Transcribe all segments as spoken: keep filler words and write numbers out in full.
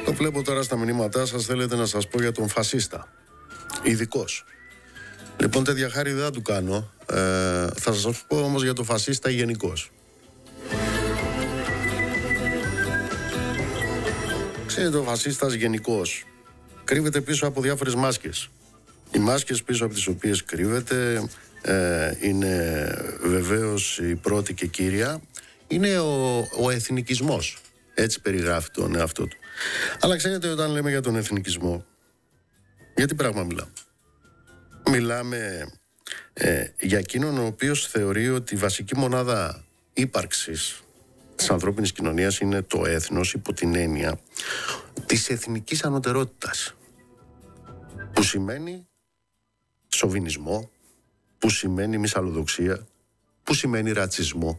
Το βλέπω τώρα στα μηνύματά σας, θέλετε να σας πω για τον φασίστα. Ειδικός. Λοιπόν, τέτοια χάρη δεν θα του κάνω. Ε, θα σας πω όμως για τον φασίστα γενικώς. Ξέρετε, ο φασίστας γενικώς κρύβεται πίσω από διάφορες μάσκες. Οι μάσκες πίσω από τις οποίες κρύβεται ε, είναι βεβαίως η πρώτη και κύρια, είναι ο, ο εθνικισμός. Έτσι περιγράφει τον εαυτό του. Αλλά ξέρετε, όταν λέμε για τον εθνικισμό, για τι πράγμα μιλάμε? Μιλάμε ε, για εκείνον ο οποίος θεωρεί ότι η βασική μονάδα ύπαρξης της ανθρώπινης κοινωνίας είναι το έθνος, υπό την έννοια της εθνικής ανωτερότητας, που σημαίνει σοβινισμό, που σημαίνει μυσαλλοδοξία, που σημαίνει ρατσισμό.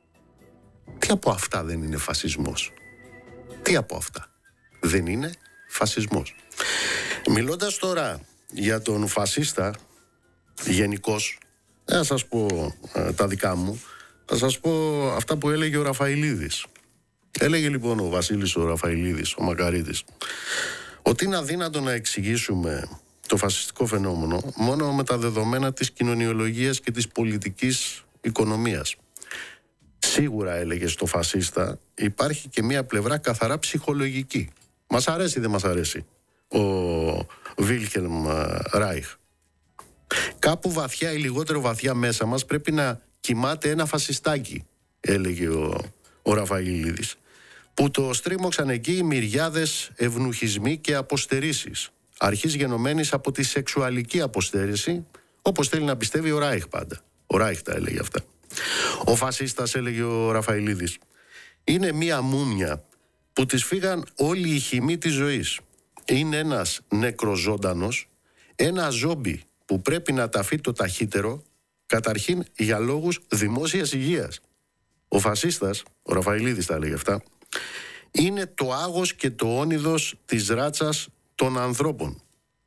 Τι από αυτά δεν είναι φασισμός? Τι από αυτά δεν είναι φασισμός? Μιλώντας τώρα για τον φασίστα γενικώς, δεν θα σας πω ε, τα δικά μου, θα σας πω αυτά που έλεγε ο Ραφαηλίδης. Έλεγε λοιπόν ο Βασίλης ο Ραφαηλίδης, ο Μακαρίτης, ότι είναι αδύνατο να εξηγήσουμε το φασιστικό φαινόμενο μόνο με τα δεδομένα της κοινωνιολογίας και της πολιτικής οικονομίας. Σίγουρα, έλεγε, στο φασίστα υπάρχει και μια πλευρά καθαρά ψυχολογική. Μας αρέσει ή δεν μας αρέσει ο Βίλχελμ Ράιχ? Κάπου βαθιά ή λιγότερο βαθιά μέσα μας πρέπει να κοιμάται ένα φασιστάκι, έλεγε ο, ο Ραφαηλίδης, που το στρίμωξαν εκεί οι μυριάδες ευνουχισμοί και αποστερήσεις, αρχής γενομένης από τη σεξουαλική αποστερήση, όπως θέλει να πιστεύει ο Ράιχ πάντα. Ο Ράιχ τα έλεγε αυτά. Ο φασίστας, έλεγε ο Ραφαηλίδης, είναι μία μούμια που της φύγαν όλοι οι χυμοί της ζωής. Είναι ένας νεκροζώντανος, ένα ζόμπι που πρέπει να ταφεί το ταχύτερο, καταρχήν για λόγους δημόσιας υγείας. Ο φασίστας, ο Ραφαηλίδης τα έλεγε αυτά, είναι το άγος και το όνειδος της ράτσας των ανθρώπων.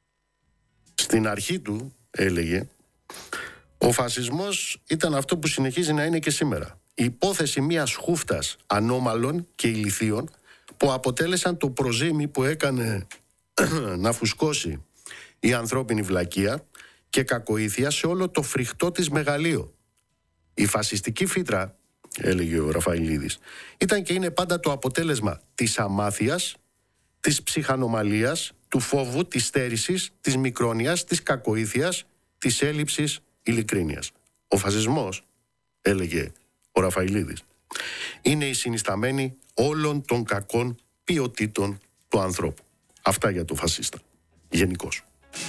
Στην αρχή του, έλεγε, ο φασισμός ήταν αυτό που συνεχίζει να είναι και σήμερα. Η υπόθεση μιας χούφτας ανώμαλων και ηλιθίων που αποτέλεσαν το προζύμι που έκανε να φουσκώσει η ανθρώπινη βλακεία και κακοήθεια σε όλο το φρικτό της μεγαλείο. Η φασιστική φύτρα, έλεγε ο Ραφαηλίδης, ήταν και είναι πάντα το αποτέλεσμα της αμάθειας, της ψυχανομαλίας, του φόβου, της στέρησης, της μικρόνοιας, της κακοήθειας, της έλλειψης ειλικρίνειας. Ο φασισμός, έλεγε ο Ραφαηλίδης, είναι η συνισταμένη όλων των κακών ποιοτήτων του ανθρώπου. Αυτά για το φασίστα γενικώς.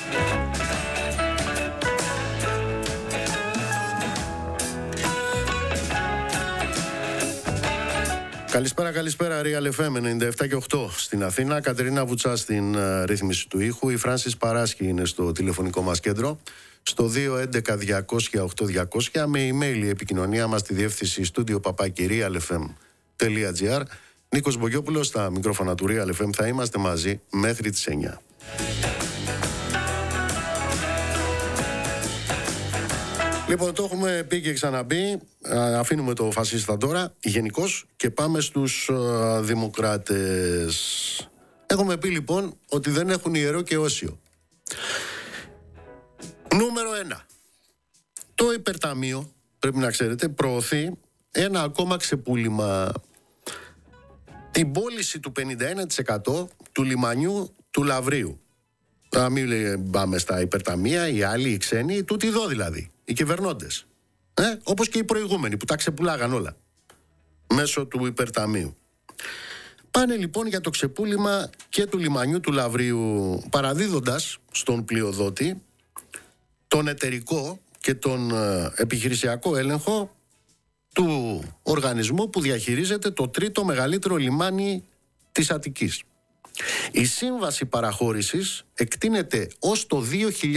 Καλησπέρα, καλησπέρα. Real εφ εμ ενενήντα επτά και οκτώ στην Αθήνα. Κατερίνα Βουτσά στην uh, ρύθμιση του ήχου. Η Φράνσις Παράσχη είναι στο τηλεφωνικό μας κέντρο. Στο δύο έντεκα διακόσια οκτώ διακόσια, με email η επικοινωνία μας στη διεύθυνση στούντιο παπάκι real f m τελεία g r. Νίκος Μπογιόπουλος στα μικρόφωνα του Real εφ εμ. Θα είμαστε μαζί μέχρι τις εννιά. Λοιπόν, το έχουμε πει και ξαναπεί. Αφήνουμε το φασίστα τώρα γενικώς και πάμε στους α, δημοκράτες. Έχουμε πει λοιπόν ότι δεν έχουν ιερό και όσιο. Νούμερο ένα. Το υπερταμείο, πρέπει να ξέρετε, προωθεί ένα ακόμα ξεπούλημα. Την πώληση του πενήντα ένα τοις εκατό του λιμανιού του Λαυρίου. Να μην πάμε στα υπερταμεία, οι άλλοι, οι ξένοι, τούτοι εδώ δηλαδή, οι κυβερνώντες. Ε, όπως και οι προηγούμενοι που τα ξεπουλάγαν όλα μέσω του υπερταμείου. Πάνε λοιπόν για το ξεπούλημα και του λιμανιού του Λαυρίου, παραδίδοντας στον πλειοδότη τον εταιρικό και τον επιχειρησιακό έλεγχο του οργανισμού που διαχειρίζεται το τρίτο μεγαλύτερο λιμάνι της Αττικής. Η σύμβαση παραχώρησης εκτείνεται ως το δύο χιλιάδες